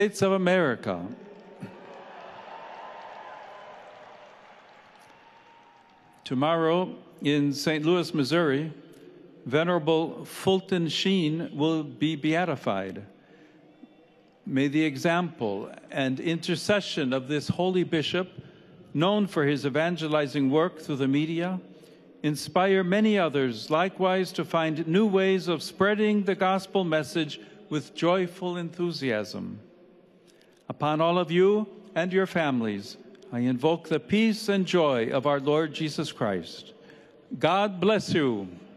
States of America. Tomorrow in St. Louis, Missouri, Venerable Fulton Sheen will be beatified. May the example and intercession of this holy bishop, known for his evangelizing work through the media, inspire many others likewise to find new ways of spreading the gospel message with joyful enthusiasm. Upon all of you and your families, I invoke the peace and joy of our Lord Jesus Christ. God bless you.